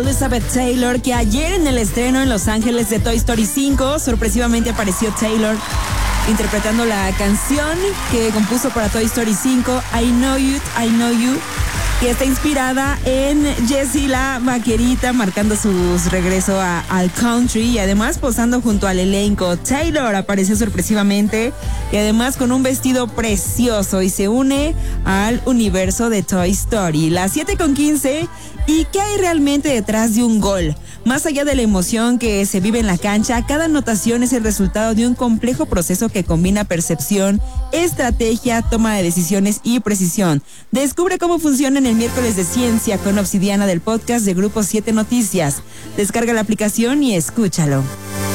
Elizabeth Taylor, que ayer en el estreno en Los Ángeles de Toy Story 5, sorpresivamente apareció Taylor interpretando la canción que compuso para Toy Story 5, I Know You, que está inspirada en Jessie la vaquerita, marcando su regreso al country y además posando junto al elenco. Taylor apareció sorpresivamente y además con un vestido precioso y se une al universo de Toy Story. Las 7:15. ¿Y qué hay realmente detrás de un gol? Más allá de la emoción que se vive en la cancha, cada anotación es el resultado de un complejo proceso que combina percepción, estrategia, toma de decisiones y precisión. Descubre cómo funciona en el miércoles de ciencia con Obsidiana del podcast de Grupo 7 Noticias. Descarga la aplicación y escúchalo.